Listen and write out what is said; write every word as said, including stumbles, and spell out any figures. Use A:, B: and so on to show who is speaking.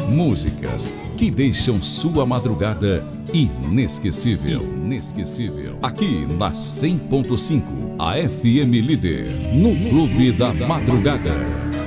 A: Músicas que deixam sua madrugada inesquecível. Inesquecível. Aqui na cem ponto cinco, a F M Líder, no Clube da Madrugada.